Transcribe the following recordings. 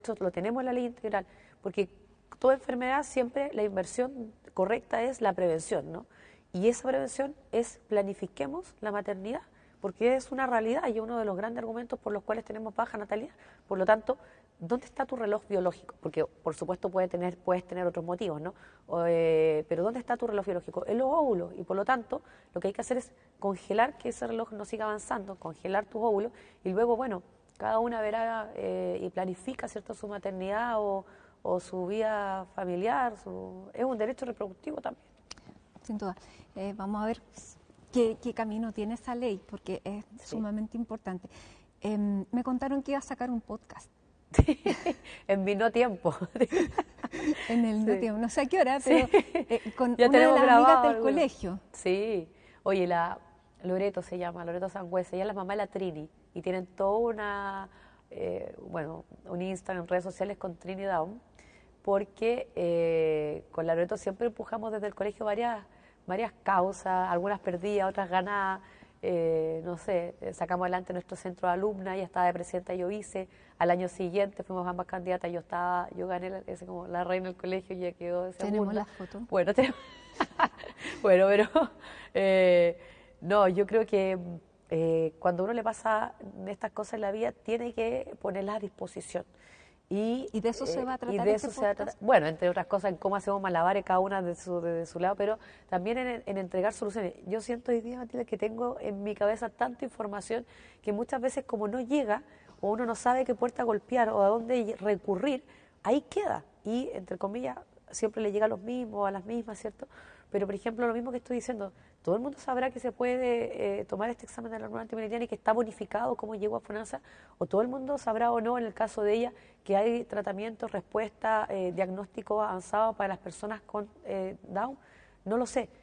Esto lo tenemos en la ley integral, porque toda enfermedad siempre la inversión correcta es la prevención, ¿no? Y esa prevención es planifiquemos la maternidad, porque es una realidad y uno de los grandes argumentos por los cuales tenemos baja natalidad. Por lo tanto, ¿dónde está tu reloj biológico? Porque, por supuesto, puedes tener otros motivos, ¿no? Pero ¿dónde está tu reloj biológico? En los óvulos. Y por lo tanto, lo que hay que hacer es congelar que ese reloj no siga avanzando, congelar tus óvulos y luego, bueno, cada una verá y planifica, ¿cierto?, su maternidad o su vida familiar. Es un derecho reproductivo también. Sin duda. Vamos a ver qué camino tiene esa ley, porque es sumamente importante. Me contaron que iba a sacar un podcast. Sí, en mi no tiempo. En el no tiempo, no sé a qué hora, pero con ya una de las amigas del algunos. colegio. Sí. Oye, la Loreto se llama, Loreto Sangüesa, ella es la mamá de la Trini, y tienen toda un Instagram, redes sociales con Trini Down, porque con la Loreto siempre empujamos desde el colegio varias causas, algunas perdidas, otras ganadas. No sé, sacamos adelante nuestro centro de alumnas, ella estaba de presidenta, yo vice, al año siguiente fuimos ambas candidatas, yo gané como la reina del colegio y ella quedó de segunda. Tenemos la foto. Bueno, bueno, pero no, yo creo que cuando uno le pasa estas cosas en la vida, tiene que ponerlas a disposición. Y de eso se va a tratar. Bueno, entre otras cosas, en cómo hacemos malabares cada una desde su lado, pero también en entregar soluciones. Yo siento hoy día, Matilde, que tengo en mi cabeza tanta información que muchas veces como no llega, o uno no sabe qué puerta golpear o a dónde recurrir, ahí queda. Y, entre comillas, siempre le llega a los mismos, a las mismas, ¿cierto? Pero, por ejemplo, lo mismo que estoy diciendo, todo el mundo sabrá que se puede tomar este examen de la hormona antimeridiana y que está bonificado cómo llegó a FONASA, o todo el mundo sabrá o no, en el caso de ella, que hay tratamientos, respuesta, diagnóstico avanzado para las personas con Down. No lo sé.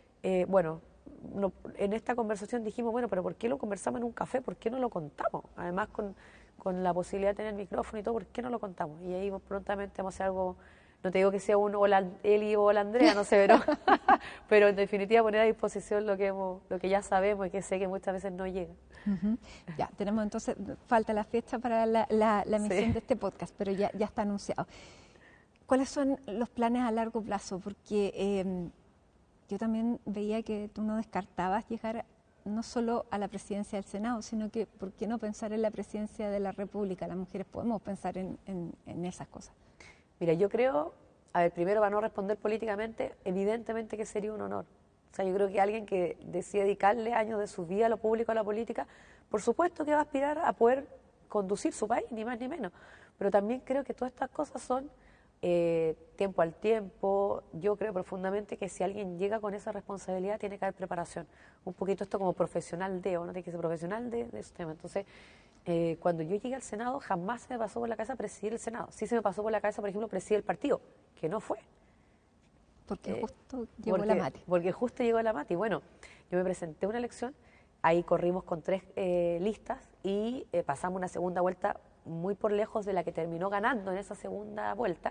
En esta conversación dijimos, bueno, pero ¿por qué lo conversamos en un café? ¿Por qué no lo contamos? Además, con la posibilidad de tener micrófono y todo, ¿por qué no lo contamos? Y ahí prontamente vamos a hacer algo. No te digo que sea Eli o la Andrea, no sé, pero en definitiva poner a disposición lo que ya sabemos y que sé que muchas veces no llega. Ya, tenemos entonces, falta la fecha para la emisión de este podcast, pero ya está anunciado. ¿Cuáles son los planes a largo plazo? Porque yo también veía que tú no descartabas llegar no solo a la presidencia del Senado, sino que, ¿por qué no pensar en la presidencia de la República? Las mujeres podemos pensar en esas cosas. Mira, yo creo, primero para no responder políticamente, evidentemente que sería un honor. O sea, yo creo que alguien que decide dedicarle años de su vida a lo público, a la política, por supuesto que va a aspirar a poder conducir su país, ni más ni menos. Pero también creo que todas estas cosas son tiempo al tiempo. Yo creo profundamente que si alguien llega con esa responsabilidad, tiene que haber preparación. Un poquito esto como profesional o no tiene que ser profesional de ese tema. Entonces, cuando yo llegué al Senado, jamás se me pasó por la cabeza presidir el Senado. Sí se me pasó por la cabeza, por ejemplo, presidir el partido, que no fue. Porque justo llegó la Mati. Porque justo llegó la Mati. Bueno, yo me presenté a una elección, ahí corrimos con 3 listas y pasamos una segunda vuelta muy por lejos de la que terminó ganando en esa segunda vuelta.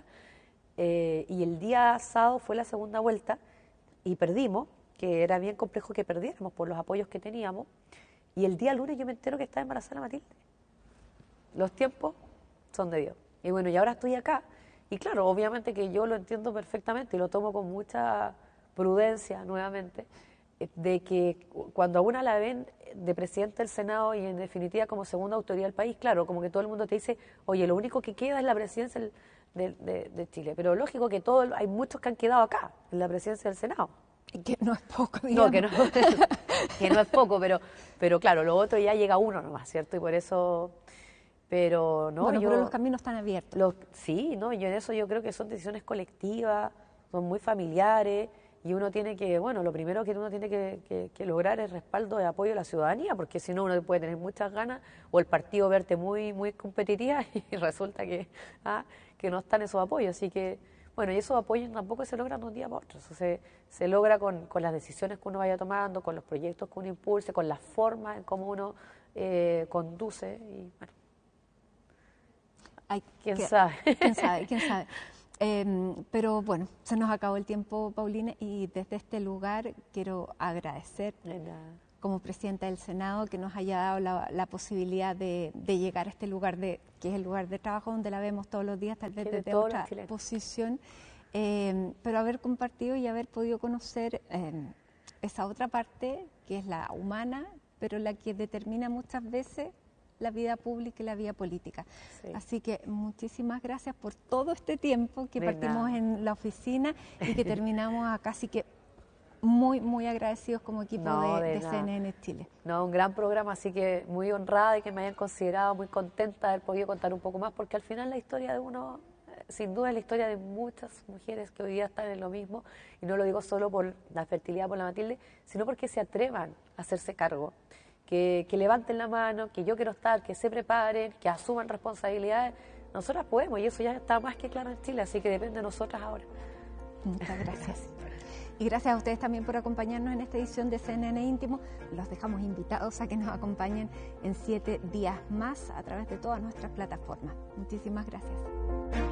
Y el día sábado fue la segunda vuelta y perdimos, que era bien complejo que perdiéramos por los apoyos que teníamos. Y el día lunes yo me entero que estaba embarazada Matilde. Los tiempos son de Dios. Y bueno, y ahora estoy acá. Y claro, obviamente que yo lo entiendo perfectamente y lo tomo con mucha prudencia nuevamente, de que cuando a una la ven de presidente del Senado y en definitiva como segunda autoridad del país, claro, como que todo el mundo te dice, oye, lo único que queda es la presidencia de Chile. Pero lógico que hay muchos que han quedado acá, en la presidencia del Senado. Que no es poco, digamos. No, que no es poco, pero claro, lo otro ya llega uno nomás, ¿cierto? Y por eso, pero no, bueno, pero los caminos están abiertos. Sí, no, yo en eso yo creo que son decisiones colectivas, son muy familiares, y uno tiene que, bueno, lo primero que uno tiene que lograr es respaldo de apoyo de la ciudadanía, porque si no uno puede tener muchas ganas, o el partido verte muy, muy competitiva, y resulta que no están esos apoyos, así que... Bueno, y esos apoyos tampoco se logran de un día para otro, eso se logra con las decisiones que uno vaya tomando, con los proyectos que uno impulse, con la forma en cómo uno conduce, y bueno, ¿quién sabe? ¿Quién sabe? Pero bueno, se nos acabó el tiempo, Paulina, y desde este lugar quiero agradecer como presidenta del Senado, que nos haya dado la posibilidad de llegar a este lugar, que es el lugar de trabajo donde la vemos todos los días, tal vez desde otra posición, pero haber compartido y haber podido conocer esa otra parte, que es la humana, pero la que determina muchas veces la vida pública y la vida política. Sí. Así que muchísimas gracias por todo este tiempo que partimos en la oficina y que terminamos acá, así que muy agradecidos como equipo de CNN Chile. No, un gran programa, así que muy honrada de que me hayan considerado, muy contenta de haber podido contar un poco más, porque al final la historia de uno, sin duda es la historia de muchas mujeres que hoy día están en lo mismo, y no lo digo solo por la fertilidad, por la Matilde, sino porque se atrevan a hacerse cargo. Que levanten la mano, que yo quiero estar, que se preparen, que asuman responsabilidades. Nosotras podemos y eso ya está más que claro en Chile, así que depende de nosotras ahora. Muchas gracias. Y gracias a ustedes también por acompañarnos en esta edición de CNN Íntimo. Los dejamos invitados a que nos acompañen en 7 días más a través de todas nuestras plataformas. Muchísimas gracias.